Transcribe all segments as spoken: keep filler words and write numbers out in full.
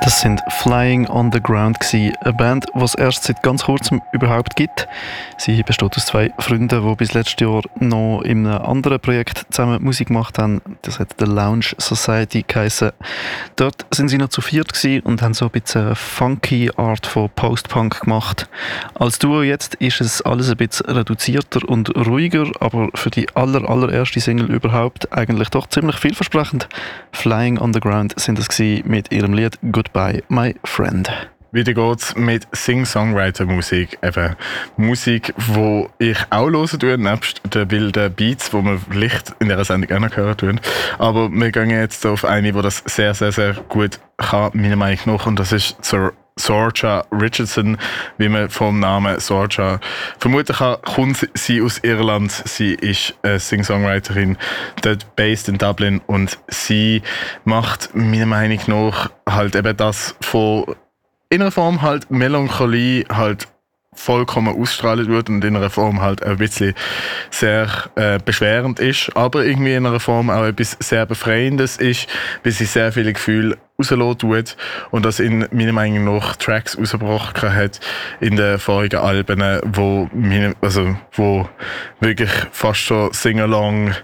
Das sind Flying on the Ground gewesen, eine Band, die es erst seit ganz kurzem überhaupt gibt. Sie besteht aus zwei Freunden, die bis letztes Jahr noch in einem anderen Projekt zusammen Musik gemacht haben. Das hat The Lounge Society geheissen. Dort sind sie noch zu viert gewesen und haben so ein bisschen eine funky Art von Post-Punk gemacht. Als Duo jetzt ist es alles ein bisschen reduzierter und ruhiger, aber für die aller, allererste Single überhaupt eigentlich doch ziemlich vielversprechend. Flying on the Ground sind es gewesen mit ihrem Lied Goodbye, My Friend. Wieder geht's mit Sing-Songwriter-Musik. Eben Musik, die ich auch hören tue, nebst den wilden Beats, die wir vielleicht in dieser Sendung auch noch hören tun. Aber wir gehen jetzt auf eine, die das sehr, sehr, sehr gut kann, meiner Meinung nach. Und das ist zur Sorcha Richardson, wie man vom Namen Sorcha vermuten kann, kommt sie aus Irland. Sie ist eine Sing-Songwriterin, dort based in Dublin, und sie macht meiner Meinung nach halt eben das von in einer Form halt Melancholie halt vollkommen ausstrahlt wird und in einer Form halt ein bisschen sehr äh, beschwerend ist, aber irgendwie in einer Form auch etwas sehr Befreiendes ist, weil sie sehr viele Gefühle rauslassen tut und das in meiner Meinung nach Tracks rausgebracht hat in den vorigen Alben, wo, meine, also, wo wirklich fast schon Sing-Along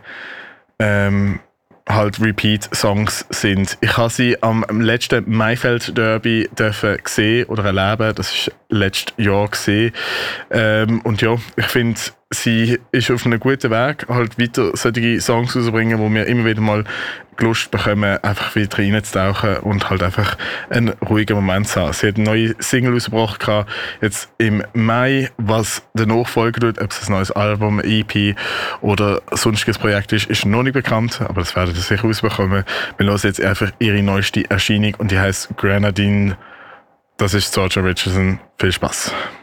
ähm, halt Repeat-Songs sind. Ich habe sie am letzten Maifeld-Derby dürfen sehen oder erleben. Das war letztes Jahr gesehen. Ähm, und ja, ich finde, sie ist auf einem guten Weg, halt weiter solche Songs rauszubringen, wo wir immer wieder mal Lust bekommen, einfach wieder reinzutauchen und halt einfach einen ruhigen Moment zu haben. Sie hat eine neue Single rausgebracht, jetzt im Mai, was danach folgen wird, ob es ein neues Album, E P oder sonstiges Projekt ist, ist noch nicht bekannt, aber das werden wir sicher rausbekommen. Wir hören jetzt einfach ihre neueste Erscheinung und die heisst Grenadine. Das ist Sorcha Richardson. Viel Spaß.